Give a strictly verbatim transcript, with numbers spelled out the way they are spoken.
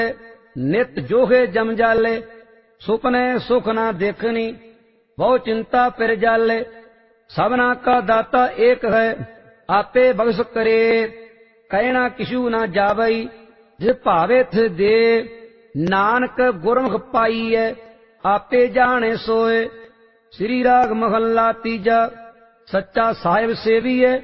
नित जोहे जम जाले, सुपने सुख ना देखनी, बहु चिंता फिर जाले। सबना का दाता एक है, आपे बख्श करे, कहना किशु ना जावई, जिस भावे थे दे। नानक गुरमुख पाई है, आपे जाने सोए। श्री राग महला तीजा। सच्चा साहिब सेवी है,